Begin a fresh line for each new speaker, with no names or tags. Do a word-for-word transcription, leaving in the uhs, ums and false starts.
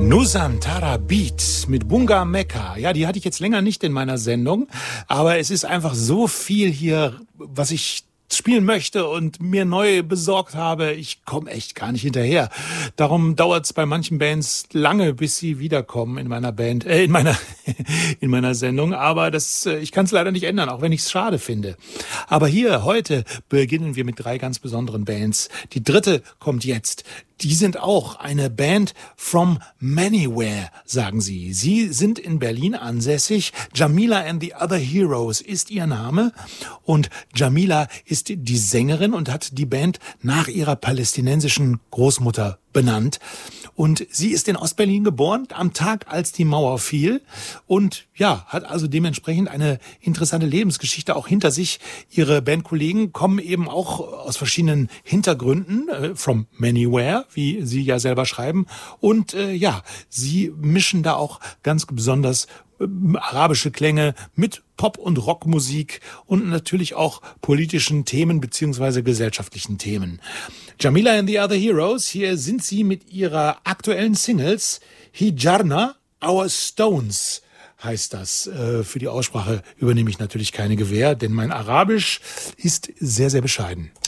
Nusantara Beat mit Bunga Mecca. Ja, die hatte ich jetzt länger nicht in meiner Sendung, aber es ist einfach so viel hier, was ich spielen möchte und mir neu besorgt habe. Ich komme echt gar nicht hinterher. Darum dauert es bei manchen Bands lange, bis sie wiederkommen in meiner Band, äh, in meiner in meiner Sendung. Aber das, ich kann es leider nicht ändern, auch wenn ich es schade finde. Aber hier heute beginnen wir mit drei ganz besonderen Bands. Die dritte kommt jetzt. Die sind auch eine Band from Manywhere, sagen sie. Sie sind in Berlin ansässig. Jamila and the Other Heroes ist ihr Name. Und Jamila ist die Sängerin und hat die Band nach ihrer palästinensischen Großmutter benannt. Und sie ist in Ostberlin geboren, am Tag, als die Mauer fiel. Und ja, hat also dementsprechend eine interessante Lebensgeschichte auch hinter sich. Ihre Bandkollegen kommen eben auch aus verschiedenen Hintergründen, äh, from Manywhere, wie sie ja selber schreiben. Und äh, ja, sie mischen da auch ganz besonders äh, arabische Klänge mit Pop- und Rockmusik und natürlich auch politischen Themen beziehungsweise gesellschaftlichen Themen. Jamila and the Other Heroes, hier sind sie mit ihrer aktuellen Singles Hijarna, Our Stones heißt das. Äh, für die Aussprache übernehme ich natürlich keine Gewähr, denn mein Arabisch ist sehr, sehr bescheiden.